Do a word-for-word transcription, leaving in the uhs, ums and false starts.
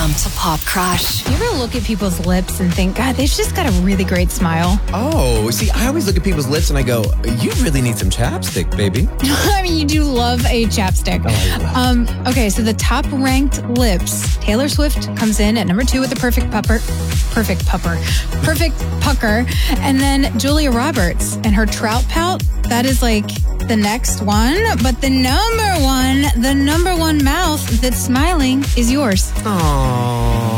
Welcome to Pop Crush. You ever look at people's lips and think, God, they've just got a really great smile? Oh, see, I always look at people's lips and I go, you really need some chapstick, baby. I mean, you do love a chapstick. Oh, um, okay, so the top ranked lips, Taylor Swift comes in at number two with the perfect pupper. Perfect pupper. Perfect pucker. And then Julia Roberts and her trout pout, that is like the next one. But the number one, the number one mouth that's smiling is yours. Aww.